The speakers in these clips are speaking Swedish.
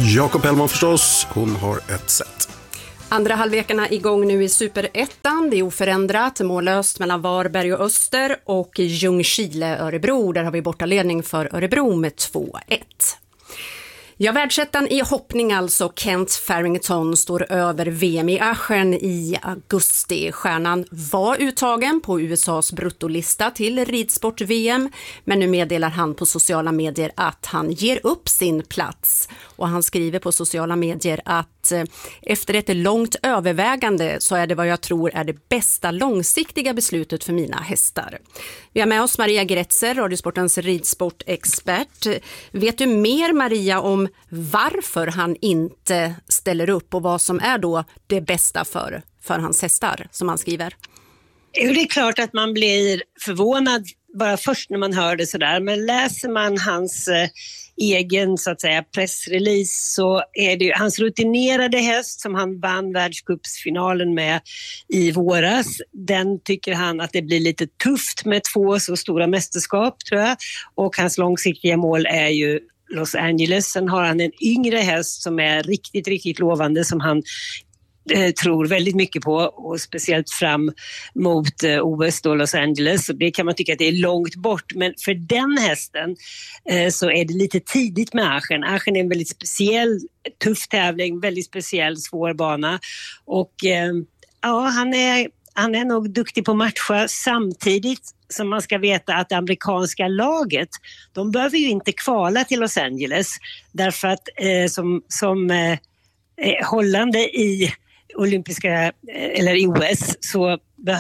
Jakob Hellman förstås, hon har ett set. Andra halvlekarna igång nu i Superettan. Det är oförändrat, mållöst mellan Varberg och Öster och Ljungskile-Örebro. Där har vi bortaledning för Örebro med 2-1. Ja, världsettan i hoppning alltså. Kent Farrington står över VM i Aachen i augusti. Stjärnan var uttagen på USAs bruttolista till ridsport-VM, men nu meddelar han på sociala medier att han ger upp sin plats. Och han skriver på sociala medier att efter ett långt övervägande så är det vad jag tror är det bästa långsiktiga beslutet för mina hästar. Vi har med oss Maria Gretzer, Radiosportens ridsportexpert. Vet du mer, Maria, om varför han inte ställer upp och vad som är då det bästa för hans hästar, som han skriver? Det är klart att man blir förvånad bara först när man hör det sådär, men läser man hans egen så att säga pressrelease så är det ju hans rutinerade häst som han vann världscupsfinalen med i våras. Den tycker han att det blir lite tufft med 2 så stora mästerskap, tror jag, och hans långsiktiga mål är ju Los Angeles. Sen har han en yngre häst som är riktigt, riktigt lovande, som han tror väldigt mycket på, och speciellt fram mot OS då, Los Angeles. Så det kan man tycka att det är långt bort, men för den hästen så är det lite tidigt med Aachen. Aachen är en väldigt speciell, tuff tävling, väldigt speciell, svår bana, och ja, han är nog duktig på matcha, samtidigt som man ska veta att det amerikanska laget, de behöver ju inte kvala till Los Angeles, därför att som hållande i olympiska eller i OS så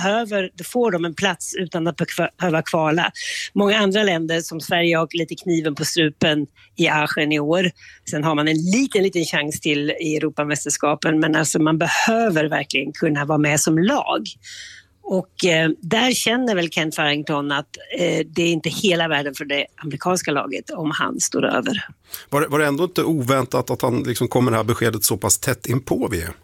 får de en plats utan att behöva kvala. Många andra länder som Sverige har lite kniven på strupen i Aachen i år. Sen har man en liten chans till i Europamästerskapen, men alltså man behöver verkligen kunna vara med som lag. Och där känner väl Kent Farrington att det är inte hela världen för det amerikanska laget om han står över. Var det ändå inte oväntat att han liksom kommer det här beskedet så pass tätt in på VM?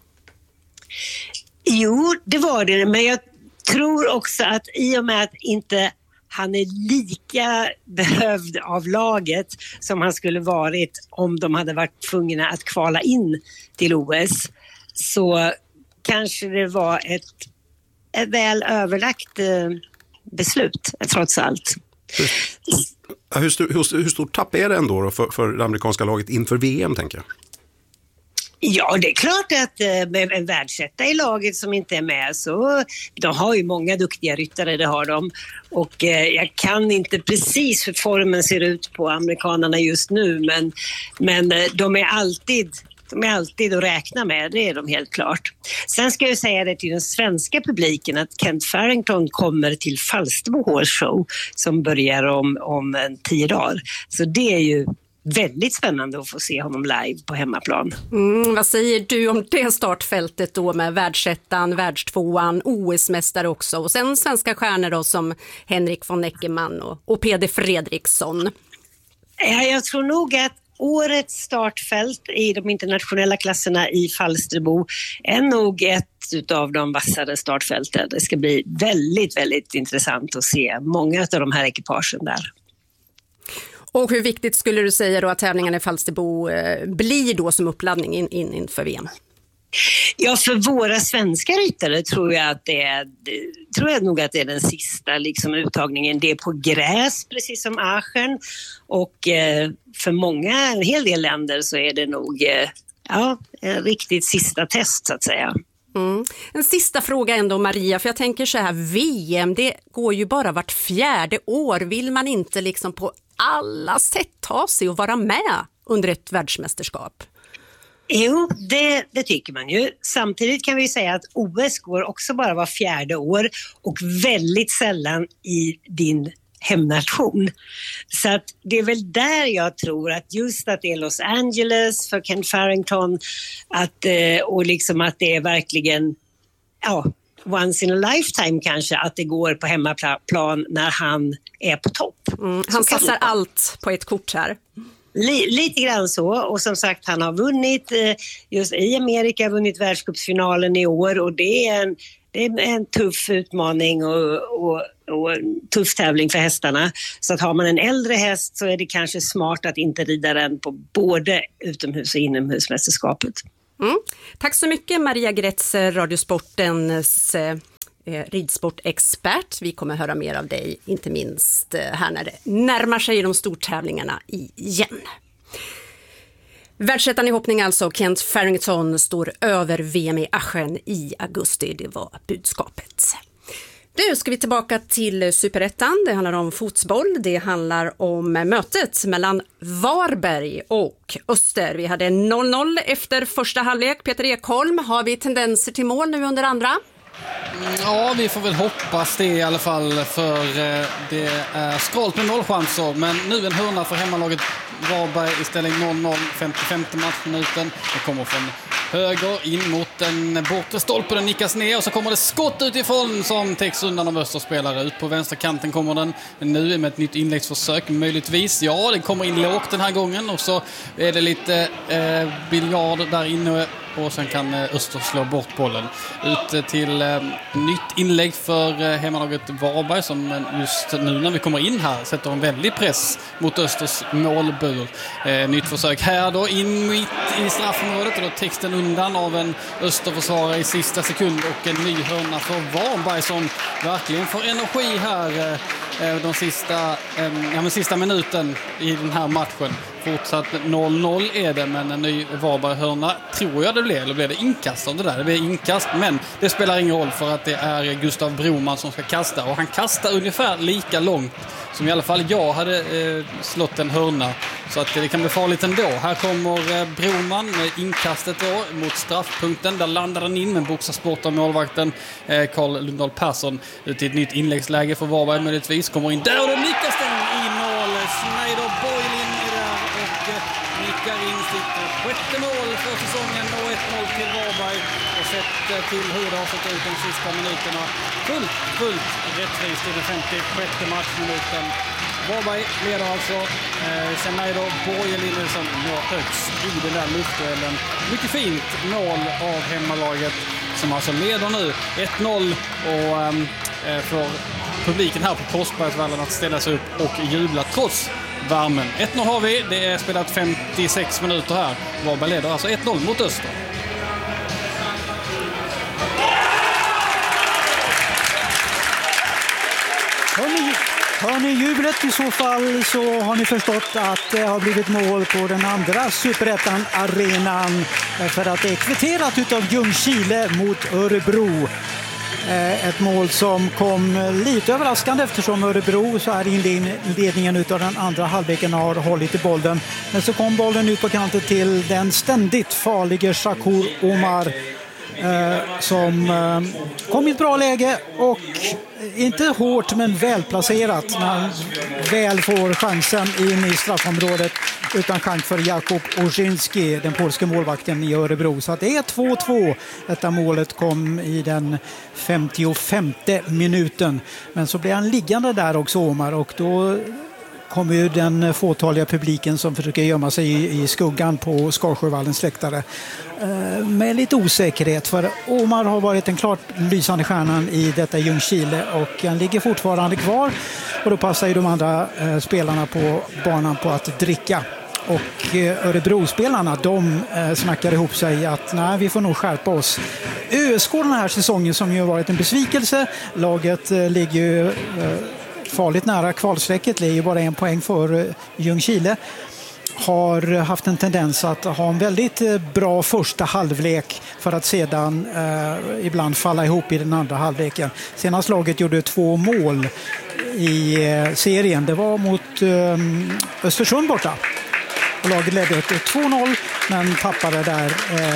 Jo, det var det, men jag tror också att i och med att inte han är lika behövd av laget som han skulle varit om de hade varit tvungna att kvala in till OS, så kanske det var ett väl beslut trots allt. Hur stort tapp är det ändå då för det amerikanska laget inför VM, tänker jag? Ja, det är klart att med en världsetta i laget som inte är med, så de har ju många duktiga ryttare, det har de. Och jag kan inte precis hur formen ser ut på amerikanerna just nu, men de är alltid att räkna med, det är de helt klart. Sen ska jag säga det till den svenska publiken att Kent Farrington kommer till Falsterbo Horse Show som börjar om 10 dagar. Så det är ju väldigt spännande att få se honom live på hemmaplan. Vad säger du om det startfältet då med världsettan, världstvåan, OS-mästare också, och sen svenska stjärnor då som Henrik von Eckermann och Peder Fredriksson? Ja, jag tror nog att årets startfält i de internationella klasserna i Falsterbo är nog ett av de vassare startfälten. Det ska bli väldigt, väldigt intressant att se många av de här ekipagen där. Och hur viktigt skulle du säga då att tävlingen i Falsterbo blir då som uppladdning inför VM? Ja, för våra svenska ryttare tror jag nog att det är den sista liksom uttagningen. Det är på gräs, precis som Aachen. Och för en hel del länder så är det nog en riktigt sista test, så att säga. En sista fråga ändå, Maria, för jag tänker så här, VM, det går ju bara vart 4:e år. Vill man inte liksom på alla sätt ta sig och vara med under ett världsmästerskap? Jo, det tycker man ju. Samtidigt kan vi säga att OS går också bara var 4:e år och väldigt sällan i din hemnation. Så att det är väl där jag tror att just att det är Los Angeles för Kent Farrington och liksom att det är verkligen once in a lifetime kanske att det går på hemmaplan när han är på topp. Han satsar allt på ett kort här. Lite grann så, och som sagt han har vunnit just i Amerika, vunnit världscupsfinalen i år, och det är Det är en tuff utmaning och en tuff tävling för hästarna. Så att har man en äldre häst så är det kanske smart att inte rida den på både utomhus- och inomhusmästerskapet. Tack så mycket Maria Gretzer, Radiosportens ridsportexpert. Vi kommer höra mer av dig, inte minst här när det närmar sig de stortävlingarna igen. Världsettan i hoppning alltså, Kent Farrington står över VM i Aachen i augusti. Det var budskapet. Nu ska vi tillbaka till Superettan. Det handlar om fotboll. Det handlar om mötet mellan Varberg och Öster. Vi hade 0-0 efter första halvlek. Peter Ekholm, har vi tendenser till mål nu under andra? Ja, vi får väl hoppas det i alla fall, för det är skralt med målchanser. Men nu en hörna för hemmalaget Varberg i ställning 0-0, 55 matchminuten. Det kommer från höger in mot den bortre stolpen, den nickas ner och så kommer det skott utifrån som täcks undan av Österspelare. Ut på vänsterkanten kommer den nu med ett nytt inläggsförsök möjligtvis. Ja, den kommer in lågt den här gången och så är det lite biljard där inne och sen kan Öster slå bort bollen. Ut till nytt inlägg för hemmalaget Varberg som just nu när vi kommer in här sätter en väldig press mot Östers målbur. Nytt försök här då, in mitt i straffområdet och då täcks den undan av en Österförsvarare i sista sekund och en ny hörna för Varberg som verkligen får energi här de sista minuten i den här matchen. Fortsatt 0-0 är det, men en ny Varberg-hörna tror jag det blir. Eller blir det inkast av det där? Det blir inkast, men det spelar ingen roll för att det är Gustav Broman som ska kasta. Och han kastar ungefär lika långt som i alla fall jag hade slått en hörna. Så att det kan bli farligt ändå. Här kommer Broman med inkastet då mot straffpunkten. Där landar den in med boxarsport av målvakten Carl Lundahl Persson. Ut i ett nytt inläggsläge för Varberg möjligtvis. Kommer in där och då lyckas den i mål. Schneider Boylin är där och nickar in sitt sjätte mål för säsongen och 1-0 till Varberg. Och sett till hur det har sett ut de sista minuterna. Fullt rättvist i den 56:e matchminuten. Varberg leder alltså. Schneider Boylin som når högst i den där luftduellen. Mycket fint mål av hemmalaget som alltså leder nu 1-0 och får publiken här på Korsbergsvallen att ställa sig upp och jubla trots värmen. 1-0 har vi, det är spelat 56 minuter här. Varberg leder alltså 1-0 mot Öster. Hör ni jublet i så fall så har ni förstått att det har blivit mål på den andra Superettan-arenan för att det är kvitterat utav Ljungskile mot Örebro. Ett mål som kom lite överraskande eftersom Örebro så här i ledningen utav den andra halvleken har hållit i bollen. Men så kom bollen ut på kanten till den ständigt farliga Shakur Omar som kom i ett bra läge och inte hårt men välplacerat när han väl får chansen in i straffområdet utan chans för Jakub Orzynski, den polska målvakten i Örebro. Så att det är 2-2. Detta målet kom i den 55:e minuten. Men så blir han liggande där också, Omar, och då kommer ju den fåtaliga publiken som försöker gömma sig i skuggan på Skarsjövallens läktare med lite osäkerhet, för Omar har varit den klart lysande stjärnan i detta Ljungskile och han ligger fortfarande kvar och då passar ju de andra spelarna på banan på att dricka. Och Örebro-spelarna, de snackar ihop sig att nej, vi får nog skärpa oss. ÖSK den här säsongen som ju har varit en besvikelse, laget ligger ju farligt nära kvalstrecket, det är ju bara 1 poäng för Ljungskile, har haft en tendens att ha en väldigt bra första halvlek för att sedan ibland falla ihop i den andra halvleken. Senast laget gjorde 2 mål i serien, det var mot Östersund borta. Och laget ledde 2-0 men tappade där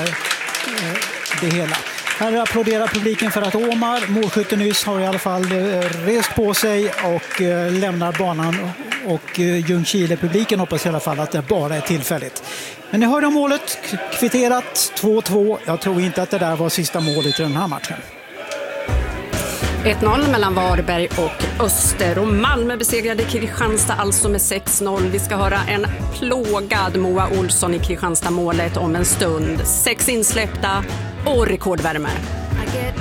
det hela. Här applåderar publiken för att Omar, målskytten nyss, har i alla fall rest på sig och lämnar banan. Och Ljungskile-publiken hoppas i alla fall att det bara är tillfälligt. Men ni hörde målet, kvitterat 2-2. Jag tror inte att det där var sista målet i den här matchen. 1-0 mellan Varberg och Öster och Malmö besegrade Kristianstad alltså med 6-0. Vi ska höra en plågad Moa Olsson i Kristianstad-målet om en stund. 6 insläppta och rekordvärme. I get